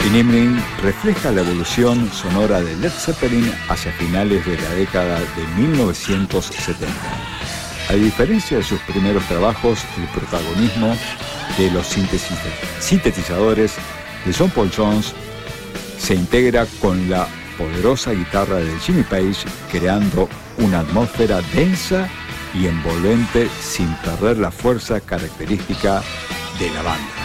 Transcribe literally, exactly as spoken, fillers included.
Inimrin refleja la evolución sonora de Led Zeppelin hacia finales de la década de mil novecientos setenta. A diferencia de sus primeros trabajos, el protagonismo de los sintetizadores de John Paul Jones se integra con la poderosa guitarra de Jimmy Page, creando una atmósfera densa y envolvente sin perder la fuerza característica de la banda.